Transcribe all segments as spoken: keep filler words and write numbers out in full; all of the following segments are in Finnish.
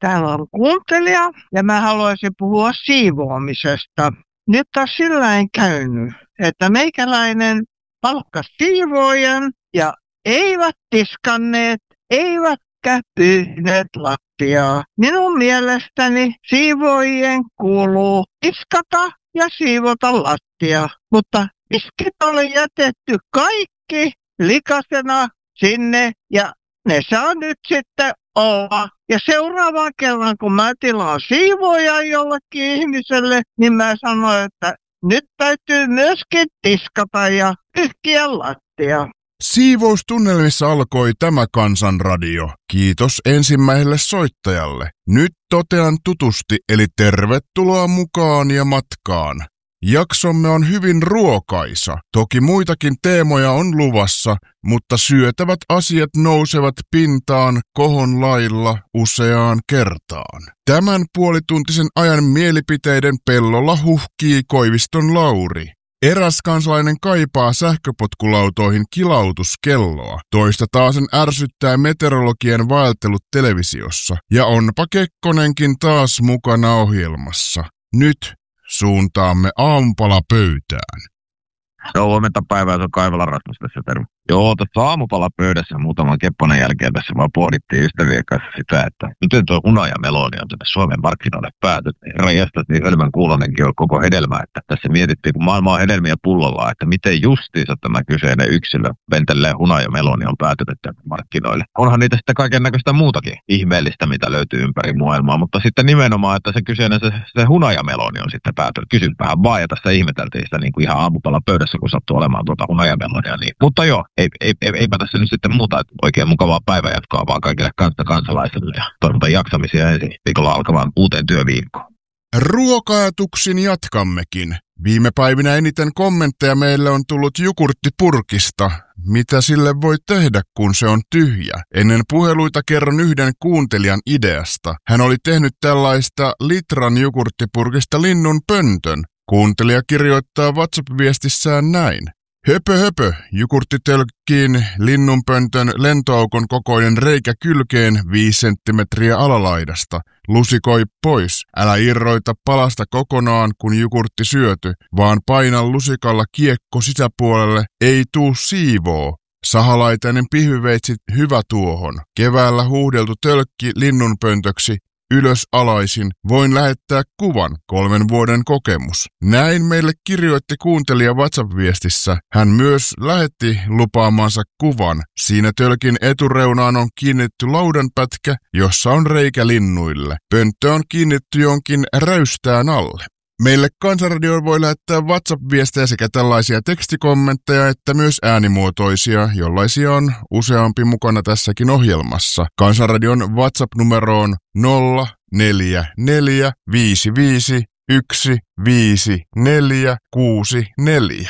täällä on kuuntelija ja mä haluaisin puhua siivoamisesta. Nyt on sillain käynyt, että meikäläinen palkkasi siivoojan ja eivät tiskanneet, eivätkä pyyhneet lattiaa. Minun mielestäni siivoojien kuuluu tiskata ja siivota lattia, mutta tiskit oli jätetty kaikki likasena sinne ja ne saa nyt sitten olla. Ja seuraavan kerran, kun mä tilaan siivoojan jollekin ihmiselle, niin mä sanoin, että nyt täytyy myöskin tiskata ja pyyhkiä lattia. Siivoustunnelmissa alkoi tämä Kansanradio. Kiitos ensimmäiselle soittajalle. Nyt totean tutusti, eli tervetuloa mukaan ja matkaan. Jaksomme on hyvin ruokaisa. Toki muitakin teemoja on luvassa, mutta syötävät asiat nousevat pintaan kohon lailla useaan kertaan. Tämän puolituntisen ajan mielipiteiden pellolla huhkii Koiviston Lauri. Eräs kansalainen kaipaa sähköpotkulautoihin kilautuskelloa. Toista taasen ärsyttää meteorologien vaeltelut televisiossa. Ja onpa Kekkonenkin taas mukana ohjelmassa. Nyt suuntaamme aamupalapöytään. Joo, huomenta päivää, se on Kaivolan Rasmus tässä, terve. Joo, tässä aamupalapöydässä muutaman kepponen jälkeen tässä vaan pohdittiin ystävien kanssa sitä, että miten tuo hunaja meloni on tänne Suomen markkinoille päätynyt. Rajasta niin hölmön kuulonenkin on koko hedelmä, että tässä mietittiin, kun maailma on hedelmiä pullolla, että miten justiinsa tämä kyseinen yksilö ventelleen hunaja meloni on päätynyt tänne markkinoille. Onhan niitä sitten kaiken näköistä muutakin ihmeellistä, mitä löytyy ympäri maailmaa, mutta sitten nimenomaan, että se kyseinen se, se hunaja meloni on sitten päätynyt. Kysypähän vaan, ja tässä ihmeteltiin sitä niin kuin ihan aamupalapöydässä, kun sattuu olemaan tuota hunaja melonia. Niin. Mutta joo, Ei, ei, ei, eipä tässä nyt sitten muuta, että oikein mukavaa päivänjatkoa vaan kaikille kanssa kansalaisille ja toivotan jaksamisia ensi viikolla alkavaan uuteen työviikkoon. Ruoka-ajatuksin jatkammekin. Viime päivinä eniten kommentteja meille on tullut jogurttipurkista. Mitä sille voi tehdä, kun se on tyhjä? Ennen puheluita kerron yhden kuuntelijan ideasta. Hän oli tehnyt tällaista litran jogurttipurkista linnun pöntön. Kuuntelija kirjoittaa WhatsApp-viestissään näin. Höpö höpö, jogurttitölkkiin linnunpöntön lentoaukon kokoinen reikä kylkeen viisi senttimetriä alalaidasta. Lusikoi pois. Älä irroita palasta kokonaan, kun jogurtti syöty, vaan paina lusikalla kiekko sisäpuolelle, ei tuu siivoo. Sahalaitainen pihviveitsi hyvä tuohon. Keväällä huuhdeltu tölkki linnunpöntöksi. Ylös alaisin, voin lähettää kuvan, kolmen vuoden kokemus. Näin meille kirjoitti kuuntelija WhatsApp-viestissä. Hän myös lähetti lupaamansa kuvan. Siinä tölkin etureunaan on kiinnitetty laudanpätkä, jossa on reikä linnuille. Pönttö on kiinnitetty jonkin räystään alle. Meille Kansanradioon voi lähettää WhatsApp-viestejä sekä tällaisia tekstikommentteja että myös äänimuotoisia, jollaisia on useampi mukana tässäkin ohjelmassa. Kansanradion WhatsApp-numero on nolla neljä neljä viisi viisi yksi viisi neljä kuusi neljä.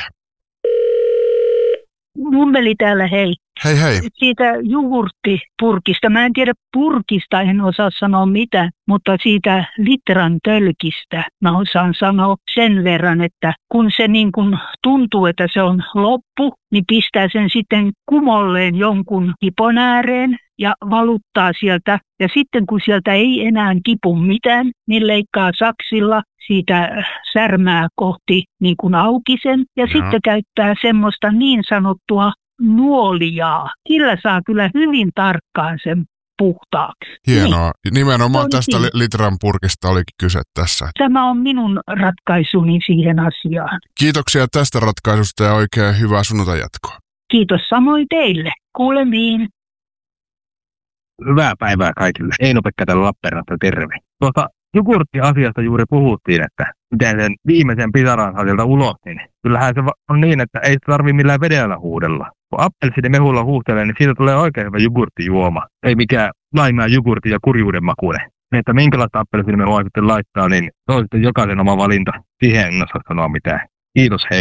Nummeli täällä, hei. Hei hei. Siitä jogurttipurkista, mä en tiedä purkista, en osaa sanoa mitä, mutta siitä litran tölkistä mä osaan sanoa sen verran, että kun se niin kuin tuntuu, että se on loppu, niin pistää sen sitten kumolleen jonkun kipon ääreen ja valuttaa sieltä. Ja sitten kun sieltä ei enää kipu mitään, niin leikkaa saksilla siitä särmää kohti niin kuin auki sen ja no. Sitten käyttää semmoista niin sanottua nuolijaa. Sillä saa kyllä hyvin tarkkaan sen puhtaaksi. Hienoa. Niin. Nimenomaan on tästä siinä. litran purkista olikin kyse tässä. Tämä on minun ratkaisuni siihen asiaan. Kiitoksia tästä ratkaisusta ja oikein hyvää sunnuntajatkoa. Kiitos samoin teille. Kuulemiin. Hyvää päivää kaikille. Eino-Pekka täällä Lappeenrannasta, terve. Tuosta jogurttiasiasta juuri puhuttiin, että miten sen viimeisen pisaran saa sieltä ulos, niin kyllähän se on niin, että ei tarvitse millään vedellä huudella. Kun appelsiinimehulla huuhtelee, niin siitä tulee oikein hyvä jogurttijuoma. Ei mikään laimaa jogurtti ja kurjuuden makuinen. Että minkälaista appelsiinimehua sitten laittaa, niin se on sitten jokaisen oma valinta. Siihen en osaa sanoa mitään. Kiitos, hei.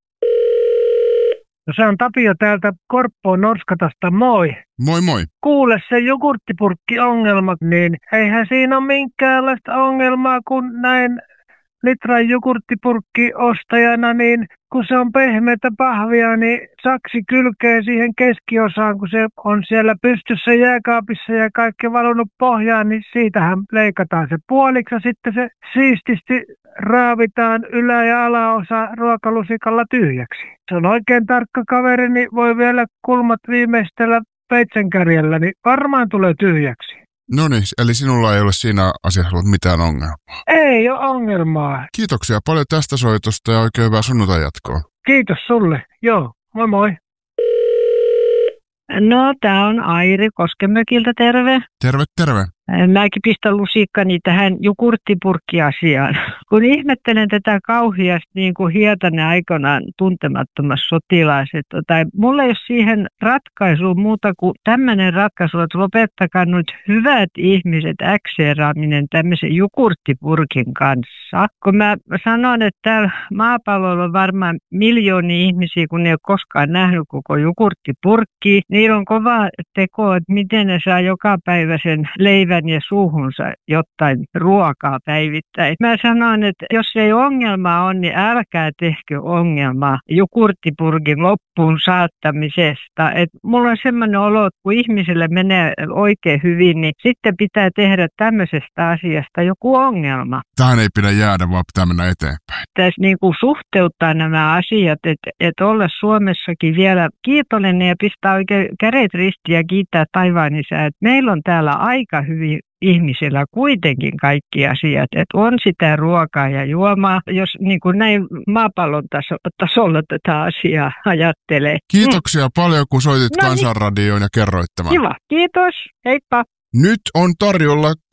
No se on Tapio täältä Korppoon Norskatasta, moi. Moi moi. Kuule se jogurttipurkki-ongelma, niin eihän siinä ole minkäänlaista ongelmaa, kun näin litran jogurttipurkki ostajana, niin kun se on pehmeätä pahvia, niin saksi kylkee siihen keskiosaan, kun se on siellä pystyssä jääkaapissa ja kaikki valunut pohjaan, niin siitähän leikataan se puoliksi ja sitten se siististi raavitaan ylä- ja alaosa ruokalusikalla tyhjäksi. Se on oikein tarkka kaveri, niin voi vielä kulmat viimeistellä peitsenkärjellä, niin varmaan tulee tyhjäksi. No niin, eli sinulla ei ole siinä asiassa ollut mitään ongelmaa. Ei ole ongelmaa. Kiitoksia paljon tästä soitosta ja oikein hyvää sunnuntai jatkoa. Kiitos sulle. Joo, moi moi. No, tää on Airi Koskemökiltä, terve. Terve, terve. Mäkin pistän lusikkani tähän jogurttipurkkiasiaan. Kun ihmettelen tätä kauheasti niin kuin Hietanen aikanaan tuntemattomassa sotilaiset, tai mulla ei ole siihen ratkaisua muuta kuin tämmöinen ratkaisu, että lopettakaa nyt hyvät ihmiset äkseeraaminen tämmöisen jogurttipurkin kanssa. Kun mä sanon, että täällä maapallolla on varmaan miljoonia ihmisiä, kun ne ei ole koskaan nähnyt koko jogurttipurkkia, niillä on kova teko, että miten ne saa joka päivä sen leivän ja suuhunsa jotain ruokaa päivittäin. Mä sanon, että jos ei ongelmaa on, niin älkää tehkö ongelmaa jogurttipurkin loppuun saattamisesta. Et mulla on semmoinen olo, että kun ihmiselle menee oikein hyvin, niin sitten pitää tehdä tämmöisestä asiasta joku ongelma. Tähän ei pidä jäädä, vaan pitää mennä eteenpäin. Tässä niin kuin suhteuttaa nämä asiat, että et olla Suomessakin vielä kiitollinen ja pistää oikein kädet ristiin ja kiittää taivaan isää, että meillä on täällä aika hyvin ihmisillä kuitenkin kaikki asiat, että on sitä ruokaa ja juomaa, jos niin kuin näin maapallon taso, tasolla tätä asiaa ajattelee. Kiitoksia mm. paljon, kun soitit no Kansanradioon ja kerroit tämän. Kiva, kiitos, heippa. Nyt on tarjolla